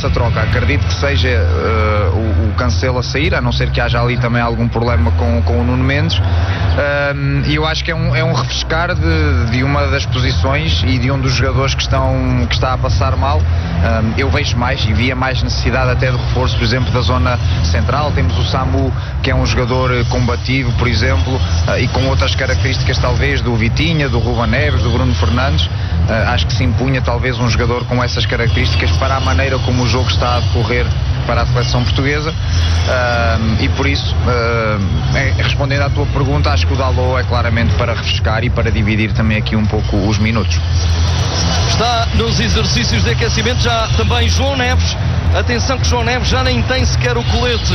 essa troca. Acredito que seja o Cancelo a sair, a não ser que haja ali também algum problema com o Nuno Mendes, e eu acho que é um refrescar de uma das posições e de um dos jogadores que está a passar mal. Eu vejo mais e via mais necessidade até de reforço, por exemplo, da zona central. Temos o Samu, que é um jogador combativo, por exemplo, e com outras características talvez do Vitinha, do Ruben Neves, do Bruno Fernandes. Acho que se impunha talvez um jogador com essas características para a maneira como o jogo está a decorrer para a seleção portuguesa, e por isso, respondendo à tua pergunta, acho que o Dalot é claramente para refrescar e para dividir também aqui um pouco os minutos. Está nos exercícios de aquecimento já também João Neves. Atenção que João Neves já nem tem sequer o colete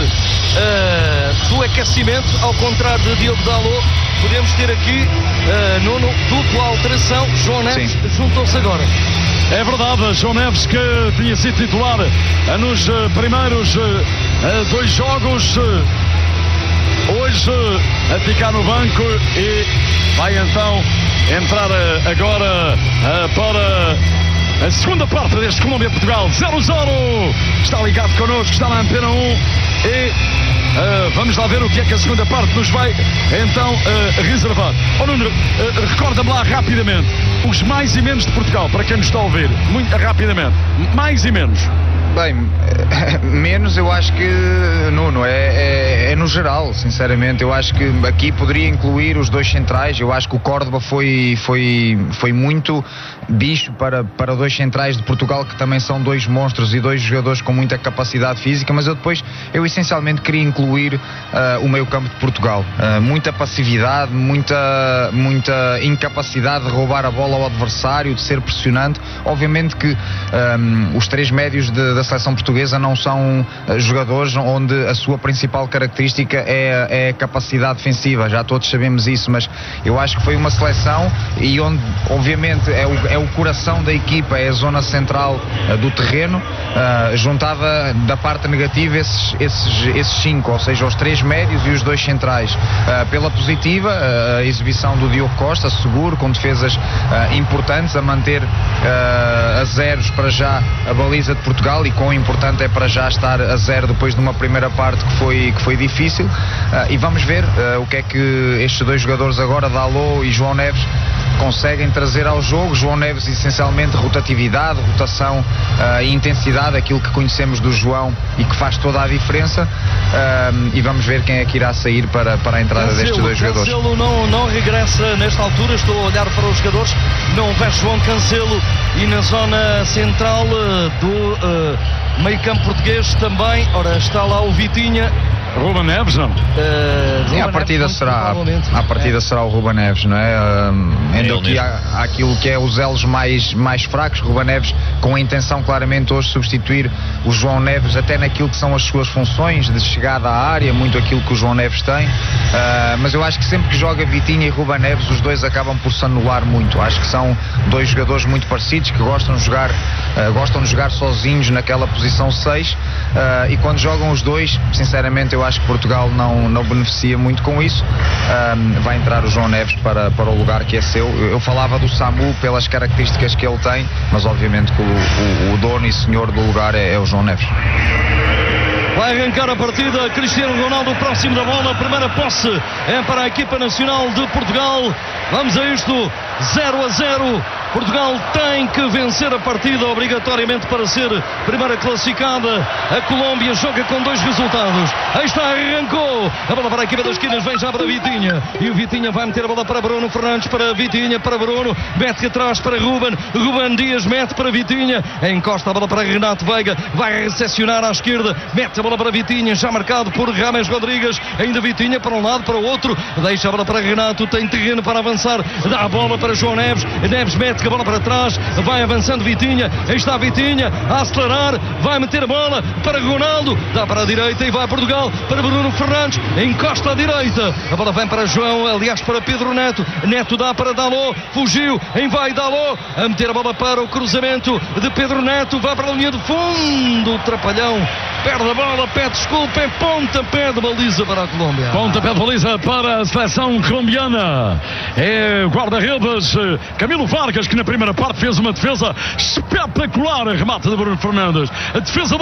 do aquecimento, ao contrário de Diogo Dalot. Podemos ter aqui, Nuno, dupla alteração. João Neves juntou-se agora. É verdade, João Neves, que tinha sido titular nos primeiros 2 jogos, hoje a ficar no banco e vai então entrar agora para a segunda parte deste Colômbia-Portugal 0-0. Está ligado connosco, está na Antena 1 e vamos lá ver o que é que a segunda parte nos vai então reservar. Nuno, recorda-me lá rapidamente os mais e menos de Portugal, para quem nos está a ouvir, muito rapidamente, mais e menos. Bem, menos eu acho que, Nuno, é no geral, sinceramente. Eu acho que aqui poderia incluir os 2 centrais. Eu acho que o Córdoba foi muito bicho para 2 centrais de Portugal, que também são 2 monstros e 2 jogadores com muita capacidade física, mas eu essencialmente queria incluir o meio-campo de Portugal. Muita passividade, muita incapacidade de roubar a bola ao adversário, de ser pressionante. Obviamente que os 3 médios da seleção portuguesa não são jogadores onde a sua principal característica é a capacidade defensiva, já todos sabemos isso, mas eu acho que foi uma seleção e onde obviamente é o coração da equipa, é a zona central do terreno. Juntava da parte negativa esses 5, ou seja, os 3 médios e os 2 centrais. Pela positiva, a exibição do Diogo Costa, seguro, com defesas importantes, a manter a zeros para já a baliza de Portugal, e quão importante é para já estar a 0 depois de uma primeira parte que foi difícil. E vamos ver o que é que estes 2 jogadores agora, Dalot e João Neves, conseguem trazer ao jogo. João Neves essencialmente rotatividade, rotação e intensidade, aquilo que conhecemos do João e que faz toda a diferença, e vamos ver quem é que irá sair para a entrada destes 2 jogadores. Cancelo não regressa nesta altura, estou a olhar para os jogadores, não vejo João Cancelo, e na zona central do meio campo português também, ora está lá o Vitinha. Ruben Neves, não? A partida será o Ruben Neves, não é? Ainda aqui há aquilo que é os elos mais fracos. Ruben Neves com a intenção claramente hoje de substituir o João Neves até naquilo que são as suas funções de chegada à área, muito aquilo que o João Neves tem, mas eu acho que sempre que joga Vitinha e Ruben Neves, os 2 acabam por se anular muito. Acho que são 2 jogadores muito parecidos, que gostam de jogar sozinhos naquela posição 6, e quando jogam os 2, sinceramente eu acho que Portugal não beneficia muito com isso. Vai entrar o João Neves para o lugar que é seu. Eu falava do Samu pelas características que ele tem, mas obviamente que o dono e senhor do lugar é o João Neves. Vai arrancar a partida Cristiano Ronaldo próximo da bola. Primeira posse é para a equipa nacional de Portugal. Vamos a isto, 0-0. Portugal tem que vencer a partida obrigatoriamente para ser primeira classificada. A Colômbia joga com 2 resultados. Aí está, arrancou a bola para a equipa das esquinas, vem já para Vitinha, e o Vitinha vai meter a bola para Bruno Fernandes, para Vitinha, para Bruno, mete atrás para Ruben Dias, mete para Vitinha, encosta a bola para Renato Veiga, vai recepcionar à esquerda, mete a bola para Vitinha, já marcado por James Rodrigues, ainda Vitinha para um lado, para o outro, deixa a bola para Renato, tem terreno para avançar, dá a bola para João Neves, Neves mete a bola para trás, vai avançando Vitinha, aí está Vitinha a acelerar, vai meter a bola para Ronaldo, dá para a direita e vai Portugal, para Bruno Fernandes, encosta à direita, a bola vem para João, aliás para Pedro Neto, Neto dá para Dalot, fugiu, vai Dalot, a meter a bola para o cruzamento de Pedro Neto, vai para a linha de fundo, Trapalhão, perde a bola, pede desculpa, é pontapé de baliza para a Colômbia. Pontapé de baliza para a seleção colombiana, é guarda-redes Camilo Vargas, que na primeira parte fez uma defesa espetacular, remate de Bruno Fernandes, a defesa